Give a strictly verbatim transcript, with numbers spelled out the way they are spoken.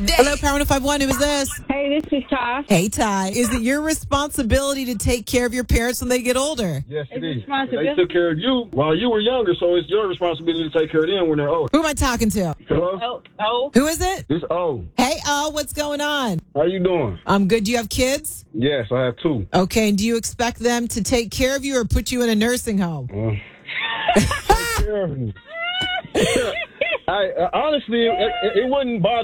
day. Hello, Power one oh five one. Who is this? Hey, this is Ty. Hey, Ty. Is it your responsibility to take care of your parents when they get older? Yes, it It's is. responsibility. They took care of you while you were younger, so it's your responsibility to take care of them when they're older. Who am I talking to? Hello? Oh, oh. Who is it? This O. Hey, oh, what's going on? How you doing? I'm good. Do you have kids? Yes, I have two. Okay, and do you expect them to take care of you or put you in a nursing home? Uh, take care of me. I, uh, honestly, it, it, it wouldn't bother